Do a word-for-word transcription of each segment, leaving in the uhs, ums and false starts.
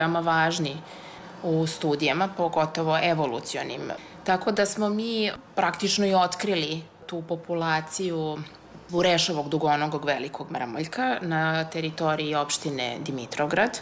veoma važni u studijama, pogotovo evolucionim. Tako da smo mi praktično i otkrili tu populaciju Burešovog dugonogog velikog mrmoljka na teritoriji opštine Dimitrovgrad.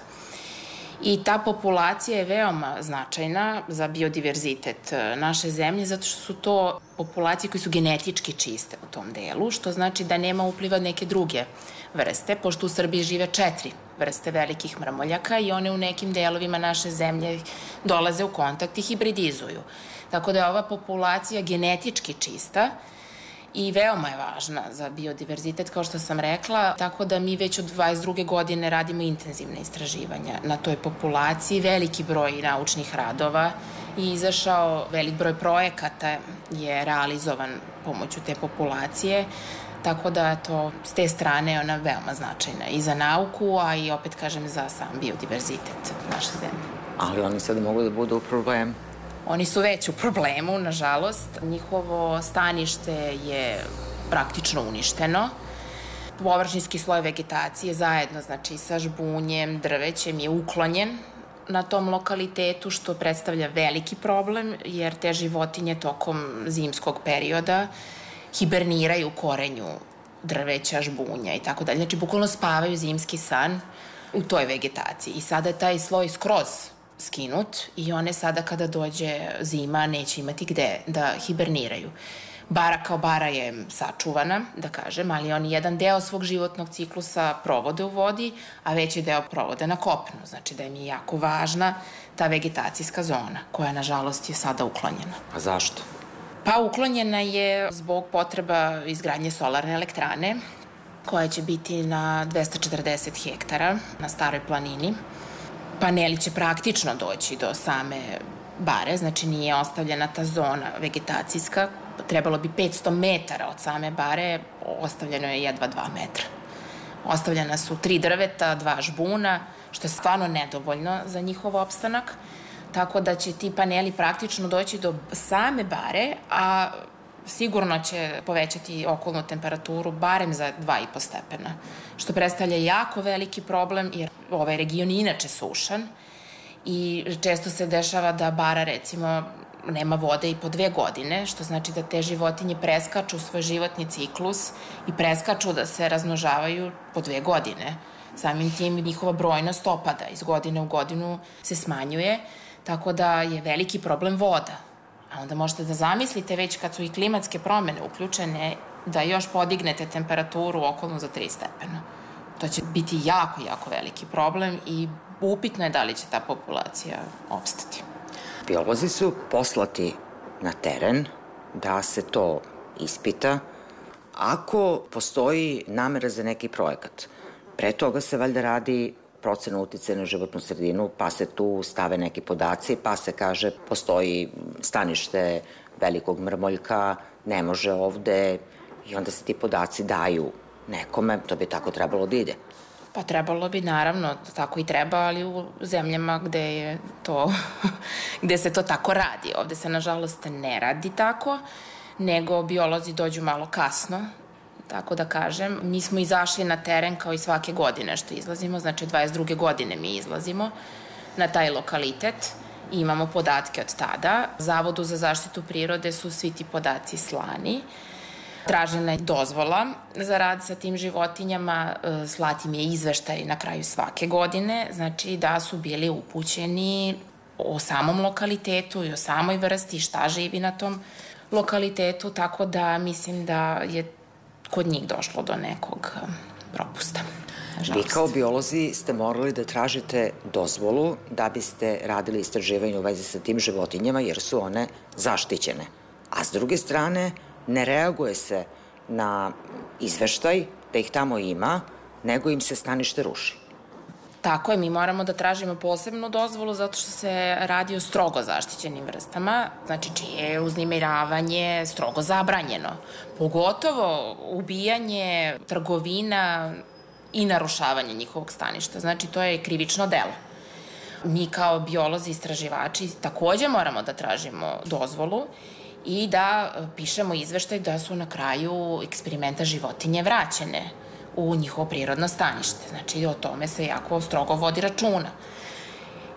I ta populacija je veoma značajna za biodiverzitet naše zemlje, zato što su to populacije koje su genetički čiste u tom delu, što znači da nema upliva neke druge vrste, pošto u Srbiji žive četiri vrste velikih mrmoljaka i one u nekim delovima naše zemlje dolaze u kontakt i hibridizuju. Tako da je ova populacija genetički čista i veoma je važna za biodiverzitet, kao što sam rekla, tako da mi već od dvadeset druge godine radimo intenzivne istraživanja na toj populaciji, veliki broj naučnih radova i izašao velik broj projekata je realizovan pomoću te populacije, tako da to s te strane je ona veoma značajna i za nauku, a i opet kažem za sam biodiverzitet naše zemlje. Ali oni sad mogu da budu u problemu. Oni su već u problemu, nažalost. Njihovo stanište je praktično uništeno. Površinski sloj vegetacije zajedno, znači sa žbunjem, drvećem je uklonjen na tom lokalitetu, što predstavlja veliki problem, jer te životinje tokom zimskog perioda hiberniraju u korenju drveća, žbunja i tako dalje. Znači, bukvalno spavaju zimski san u toj vegetaciji. I sada je taj sloj skroz skinut i one sada kada dođe zima neće imati gde da hiberniraju. Bara kao bara je sačuvana, da kažem, ali oni jedan deo svog životnog ciklusa provode u vodi, a veći deo provode na kopnu. Znači da im je jako važna ta vegetacijska zona, koja nažalost je sada uklonjena. A zašto? Pa uklonjena je zbog potreba izgradnje solarne elektrane, koja će biti na dvesta četrdeset hektara na Staroj planini. Paneli će praktično doći do same bare, znači nije ostavljena ta zona vegetacijska. Trebalo bi petsto metara od same bare, ostavljeno je jedva dva metra. Ostavljena su tri drveta, dva žbuna, što je stvarno nedovoljno za njihov opstanak, tako da će ti paneli praktično doći do same bare, a sigurno će povećati okolnu temperaturu barem za dva i po stepena, što predstavlja jako veliki problem, jer ovaj region je inače sušan i često se dešava da bara, recimo, nema vode i po dve godine, što znači da te životinje preskaču svoj životni ciklus i preskaču da se razmnožavaju po dve godine. Samim tim njihova brojnost opada, iz godine u godinu se smanjuje, tako da je veliki problem voda. A onda možete da zamislite već kad su i klimatske promene uključene da još podignete temperaturu okolnu za tri stepena. To će biti jako, jako veliki problem i upitno je da li će ta populacija opstati. Biolozi su poslati na teren da se to ispita. Ako postoji namera za neki projekat, pre toga se valjda radi procena uticaja na životnu sredinu, pa se tu stave neki podaci, pa se kaže postoji stanište velikog mrmoljka, ne može ovde, i onda se ti podaci daju nekome, to bi tako trebalo da ide. Pa trebalo bi, naravno, tako i treba, ali u zemljama gde je to, gde se to tako radi. Ovde se, nažalost, ne radi tako, nego biolozi dođu malo kasno, tako da kažem. Mi smo izašli na teren kao i svake godine što izlazimo, znači dvadeset druge godine mi izlazimo na taj lokalitet i imamo podatke od tada. Zavodu za zaštitu prirode su svi ti podaci slani. Tražena je dozvola za rad sa tim životinjama, slati im je izveštaj na kraju svake godine, znači da su bili upućeni o samom lokalitetu i o samoj vrsti, šta živi na tom lokalitetu, tako da mislim da je kod njih došlo do nekog propusta. Vi kao biolozi ste morali da tražite dozvolu da biste radili istraživanje u vezi sa tim životinjama, jer su one zaštićene. A s druge strane, ne reaguje se na izveštaj da ih tamo ima, nego im se stanište ruši. Tako je, mi moramo da tražimo posebnu dozvolu zato što se radi o strogo zaštićenim vrstama, znači čije je uznemiravanje strogo zabranjeno. Pogotovo ubijanje, trgovina i narušavanje njihovog staništa, znači to je krivično delo. Mi kao biolozi istraživači takođe moramo da tražimo dozvolu i da pišemo izveštaj da su na kraju eksperimenta životinje vraćene u njihovo prirodno stanište. Znači, o tome se jako strogo vodi računa.